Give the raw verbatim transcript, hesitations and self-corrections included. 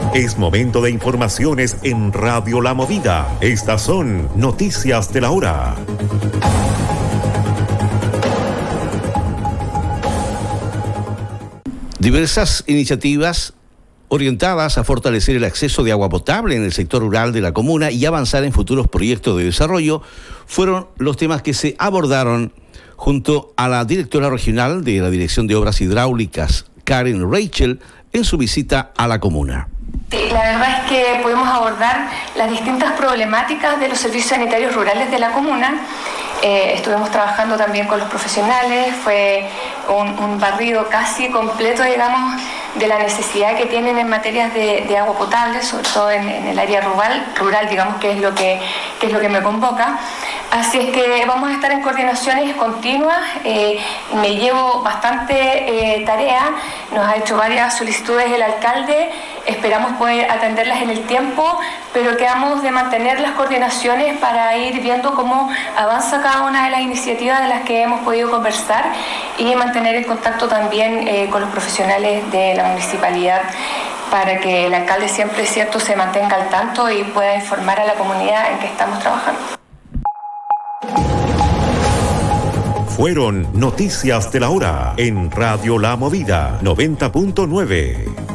Es momento de informaciones en Radio La Movida. Estas son noticias de la hora. Diversas iniciativas orientadas a fortalecer el acceso de agua potable en el sector rural de la comuna y avanzar en futuros proyectos de desarrollo fueron los temas que se abordaron junto a la directora regional de la Dirección de Obras Hidráulicas, Karen Rachel, en su visita a la comuna. Sí, la verdad es que podemos abordar las distintas problemáticas de los servicios sanitarios rurales de la comuna. Eh, estuvimos trabajando también con los profesionales, fue un, un barrido casi completo, digamos, de la necesidad que tienen en materias de, de agua potable, sobre todo en, en el área rural, rural, digamos, que es lo que, que es lo que me convoca. Así es que vamos a estar en coordinaciones continuas. Eh, me llevo bastante eh, tarea, nos ha hecho varias solicitudes el alcalde, esperamos poder atenderlas en el tiempo, pero quedamos de mantener las coordinaciones para ir viendo cómo avanza cada una de las iniciativas de las que hemos podido conversar y mantener el contacto también eh, con los profesionales de la municipalidad para que el alcalde siempre, cierto, se mantenga al tanto y pueda informar a la comunidad en que estamos trabajando. Fueron noticias de la hora en Radio La Movida noventa punto nueve.